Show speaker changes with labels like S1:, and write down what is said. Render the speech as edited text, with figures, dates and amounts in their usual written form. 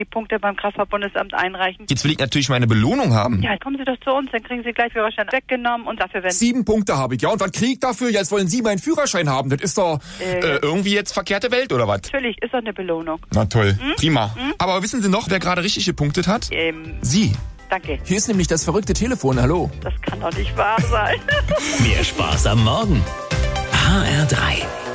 S1: die Punkte beim Kraftfahrtbundesamt einreichen.
S2: Jetzt will ich natürlich meine Belohnung haben.
S1: Ja, kommen Sie doch zu uns, dann kriegen Sie gleich Führerschein weggenommen und dafür werden
S3: 7 Punkte habe ich, ja. Und was krieg ich dafür? Jetzt wollen Sie meinen Führerschein haben. Das ist doch...
S2: Irgendwie jetzt verkehrte Welt, oder was?
S1: Natürlich, ist doch eine Belohnung.
S2: Na toll, prima. Aber wissen Sie noch, wer gerade richtig gepunktet hat? Sie.
S1: Danke.
S3: Hier ist nämlich das verrückte Telefon, hallo.
S1: Das kann doch nicht wahr sein.
S4: Mehr Spaß am Morgen. HR3.